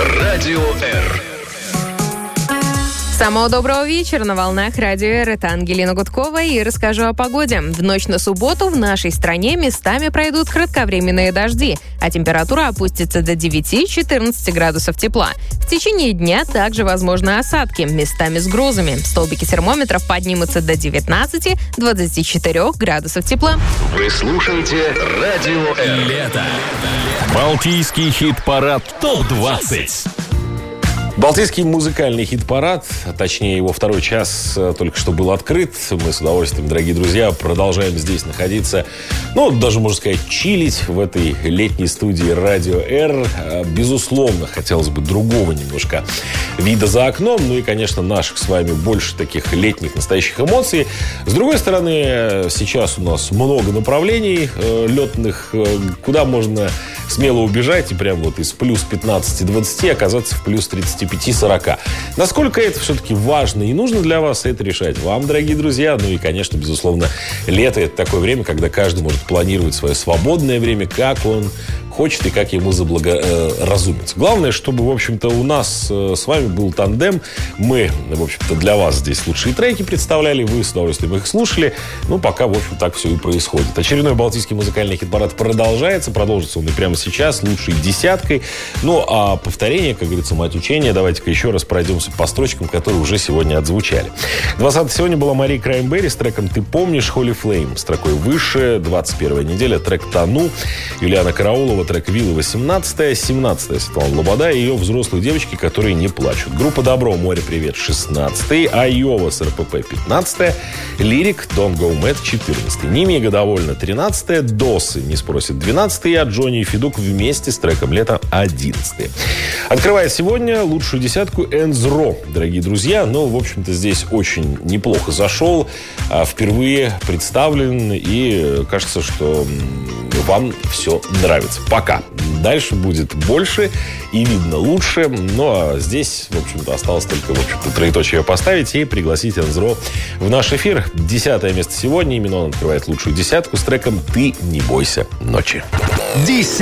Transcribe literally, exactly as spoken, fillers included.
Радио Р. Самого доброго вечера на волнах Радио Р. Это Ангелина Гудкова, и расскажу о погоде. В ночь на субботу в нашей стране местами пройдут кратковременные дожди, а температура опустится до девяти-четырнадцати градусов тепла. В течение дня также возможны осадки, местами с грозами. Столбики термометров поднимутся до девятнадцати-двадцати четырёх градусов тепла. Вы слушаете Радио Р. Лето. Балтийский хит-парад топ двадцать. Балтийский музыкальный хит-парад, точнее его второй час только что был открыт. Мы с удовольствием, дорогие друзья, продолжаем здесь находиться, ну, даже, можно сказать, чилить в этой летней студии Радио Р. Безусловно, хотелось бы другого немножко вида за окном, ну и, конечно, наших с вами больше таких летних настоящих эмоций. С другой стороны, сейчас у нас много направлений э, летных, э, куда можно смело убежать и прям вот из плюс пятнадцати-двадцати оказаться в плюс тридцати пяти-сорока. Насколько это все-таки важно и нужно для вас, это решать вам, дорогие друзья. Ну и, конечно, безусловно, лето – это такое время, когда каждый может планировать свое свободное время, как он хочет и как ему заблагоразумится. Главное, чтобы, в общем-то, у нас э, с вами был тандем. Мы, в общем-то, для вас здесь лучшие треки представляли, вы с удовольствием их слушали. Ну, пока, в общем, так все и происходит. Очередной балтийский музыкальный хит-парад продолжается. Продолжится он и прямо сейчас, лучшей десяткой. Ну, а повторение, как говорится, мать учения. Давайте-ка еще раз пройдемся по строчкам, которые уже сегодня отзвучали. двадцатой сегодня была Мария Краймберри с треком «Ты помнишь», Holy Flame строкой выше. двадцать первая неделя трек «Тону», Юлиана Караулова трек «Вилла» восемнадцатая, семнадцатая Светлана Лобода и ее «Взрослые девочки, которые не плачут». Группа «Добро», «Море, привет» шестнадцатый, Айова с РПП пятнадцатая, Лирик, Don't Go Mad четырнадцатый, Немига довольна тринадцатая, Досы не спросит двенадцатый, а Джонни и Федук вместе с треком «Лето» одиннадцатый. Открывает сегодня лучшую десятку Энзро, дорогие друзья. Ну, в общем-то, здесь очень неплохо зашел, впервые представлен, и кажется, что вам все нравится. Пока. Дальше будет больше и видно лучше. Ну, а здесь, в общем-то, осталось только, в общем-то, троеточие поставить и пригласить Энзро в наш эфир. Десятое место сегодня. Именно он открывает лучшую десятку с треком «Ты не бойся ночи».